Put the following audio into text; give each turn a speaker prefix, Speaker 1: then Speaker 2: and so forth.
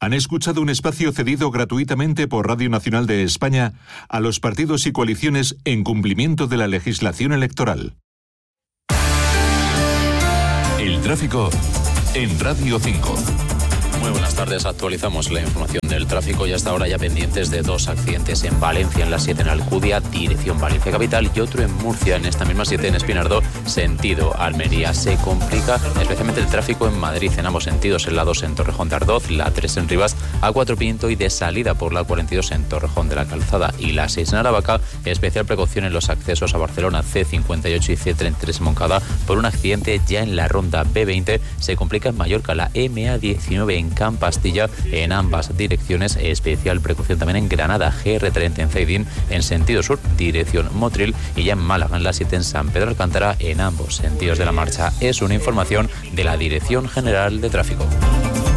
Speaker 1: Han escuchado un espacio cedido gratuitamente por Radio Nacional de España a los partidos y coaliciones en cumplimiento de la legislación electoral. El tráfico en Radio 5.
Speaker 2: Muy buenas tardes, actualizamos la información del tráfico y hasta ahora ya pendientes de 2 accidentes en Valencia, en la 7 en Alcudia, dirección Valencia Capital, y otro en Murcia, en esta misma 7 en Espinardo, sentido Almería. Se complica especialmente el tráfico en Madrid, en ambos sentidos, en la 2 en Torrejón de Ardoz, la 3 en Rivas, A4 Pinto y de salida por la 42 en Torrejón de la Calzada y la 6 en Aravaca. Especial precaución en los accesos a Barcelona, C58 y C33 en Moncada, por un accidente ya en la ronda B20. Se complica en Mallorca, la MA19 en Campastilla, en ambas direcciones. Especial precaución también en Granada, GR30 en Zaidín, en sentido sur, dirección Motril, y ya en Málaga, en la 7 en San Pedro Alcántara, en ambos sentidos de la marcha. Es una información de la Dirección General de Tráfico.